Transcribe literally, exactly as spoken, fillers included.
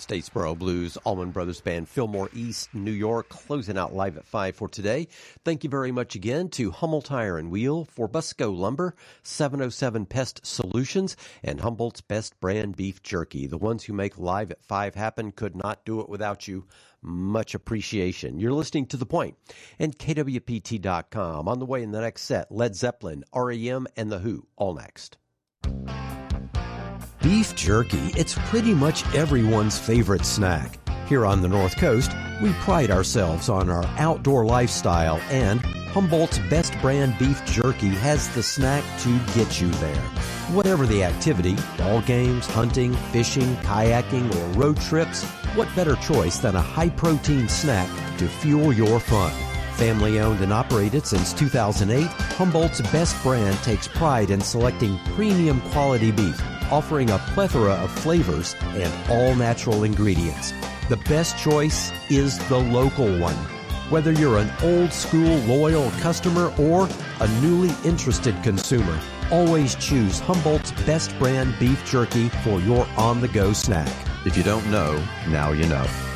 Statesboro Blues, Allman Brothers Band, Fillmore East, New York, closing out live at five for today. Thank you very much again to Hummel Tire and Wheel, for Busco Lumber, seven oh seven Pest Solutions, and Humboldt's Best Brand Beef Jerky. The ones who make Live at five happen. Could not do it without you. Much appreciation. You're listening to The Point and K W P T dot com. On the way in the next set, Led Zeppelin, R E M, and The Who, all next. Beef jerky, it's pretty much everyone's favorite snack. Here on the North Coast, we pride ourselves on our outdoor lifestyle, and Humboldt's Best Brand Beef Jerky has the snack to get you there. Whatever the activity, ball games, hunting, fishing, kayaking, or road trips, what better choice than a high-protein snack to fuel your fun? Family owned and operated since two thousand eight, Humboldt's Best Brand takes pride in selecting premium quality beef, offering a plethora of flavors and all-natural ingredients. The best choice is the local one. Whether you're an old-school loyal customer or a newly interested consumer, always choose Humboldt's Best Brand Beef Jerky for your on-the-go snack. If you don't know, now you know.